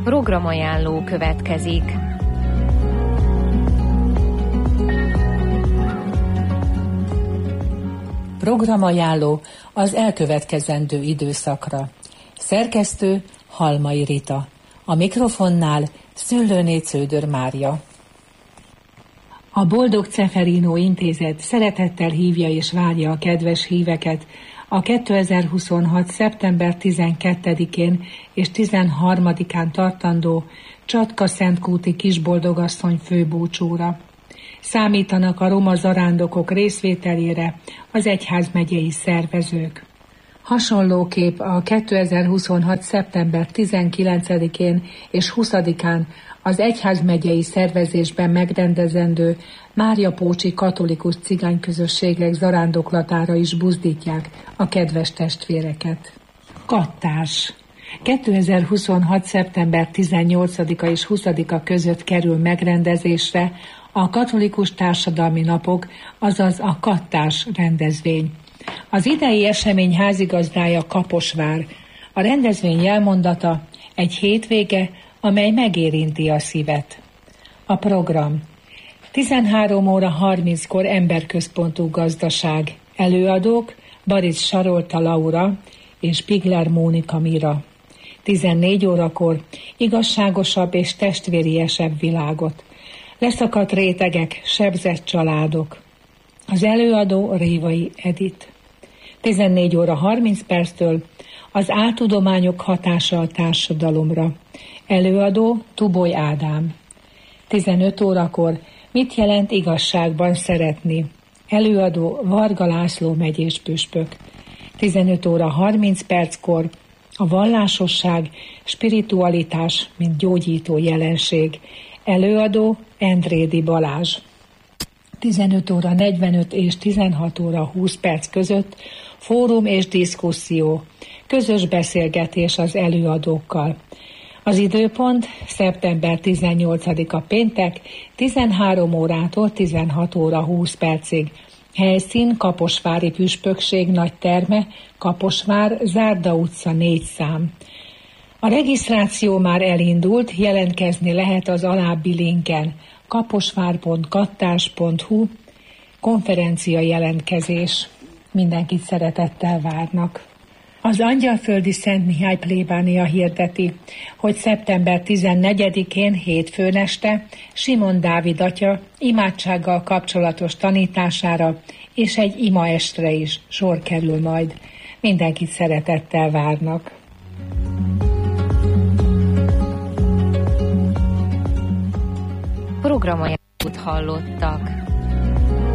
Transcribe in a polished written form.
Programajánló következik. Programajánló az elkövetkezendő időszakra. Szerkesztő Halmai Rita. A mikrofonnál Szüllőné Cződör Mária. A Boldog Ceferino Intézet szeretettel hívja és várja a kedves híveket a 2026. szeptember 12-én és 13-án tartandó Csatka-Szentkúti Kisboldogasszony főbúcsúra. Számítanak a roma zarándokok részvételére az egyházmegyei szervezők. Hasonlóképp a 2026. szeptember 19-én és 20-án az egyházmegyei szervezésben megrendezendő Máriapócsi katolikus cigányközösségek zarándoklatára is buzdítják a kedves testvéreket. Kattás. 2026. szeptember 18-a és 20-a között kerül megrendezésre a katolikus társadalmi napok, azaz a Kattás rendezvény. Az idei esemény házigazdája Kaposvár. A rendezvény jelmondata egy hétvége, amely megérinti a szívet. A program: 13 óra 30-kor emberközpontú gazdaság. Előadók Barics Sarolta Laura és Pigler Mónika Mira. 14 órakor igazságosabb és testvériesebb világot. Leszakadt rétegek, sebzett családok. Az előadó Révai Edit. 14 óra 30 perctől az áltudományok hatása a társadalomra. Előadó Tuboly Ádám. 15 órakor mit jelent igazságban szeretni? Előadó Varga László megyés püspök. 15 óra 30 perckor a vallásosság, spiritualitás, mint gyógyító jelenség. Előadó Endrédi Balázs. 15 óra 45 és 16 óra 20 perc között fórum és diszkuszió, közös beszélgetés az előadókkal. Az időpont szeptember 18-a péntek 13 órától 16 óra 20 percig. Helyszín Kaposvári Püspökség nagyterme, Kaposvár, Zárda utca 4 szám. A regisztráció már elindult, jelentkezni lehet az alábbi linken: kaposvár.kattás.hu, konferencia jelentkezés. Mindenkit szeretettel várnak. Az Angyalföldi Szent Mihály plébánia hirdeti, hogy szeptember 14-én hétfőn este Simon Dávid atya imádsággal kapcsolatos tanítására és egy imaestre is sor kerül majd. Mindenkit szeretettel várnak. Programajánlót hallottak.